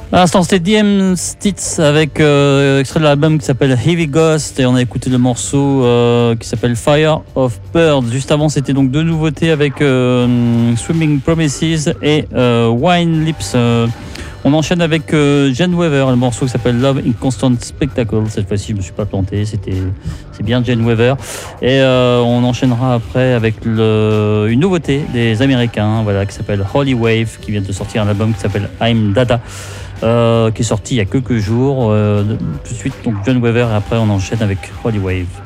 À l'instant, c'était DM Stitz avec extrait de l'album qui s'appelle Heavy Ghost et on a écouté le morceau qui s'appelle Fire of Birds. Juste avant, c'était donc deux nouveautés avec Swimming Promises et Wine Lips. On enchaîne avec Jen Weaver, le morceau qui s'appelle Love in Constant Spectacle. Cette fois-ci, je ne me suis pas planté, c'est bien Jen Weaver. Et on enchaînera après avec une nouveauté des Américains, voilà, qui s'appelle Holy Wave, qui vient de sortir un album qui s'appelle I'm Dada. Qui est sorti il y a quelques jours. Tout de suite, donc Jen Weaver, et après on enchaîne avec Holy Wave.